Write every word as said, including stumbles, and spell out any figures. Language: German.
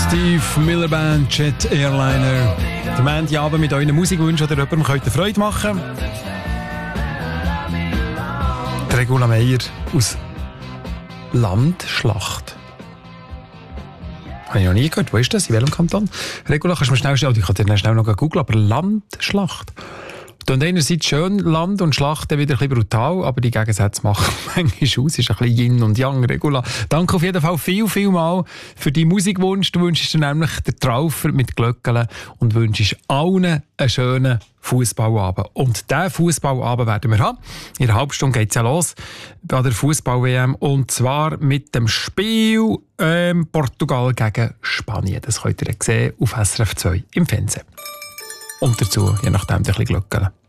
Steve Miller Band, Jet Airliner. Der Montagabend mit euren Musikwünschen oder jemandem könnt ihr Freude machen. Die Regula Meyer aus Landschlacht. Habe ich noch nie gehört. Wo ist das? In welchem Kanton? Regula, kannst du mir schnell stellen? Ich kann dir schnell noch googeln, aber Landschlacht. Und einerseits schön Land und Schlacht wieder ein bisschen brutal, aber die Gegensätze machen manchmal aus. Es ist ein bisschen Yin und Yang, Regula. Danke auf jeden Fall viel, viel mal für deinen Musikwunsch. Du wünschst dir nämlich den Traufer mit Glöckchen und wünschst allen einen schönen Fußballabend. Und diesen Fußballabend werden wir haben. In einer halben Stunde geht es ja los bei der Fußball-W M. Und zwar mit dem Spiel ähm, Portugal gegen Spanien. Das könnt ihr sehen auf S R F zwei im Fernsehen. Und dazu, je nachdem, ein bisschen Glöckchen.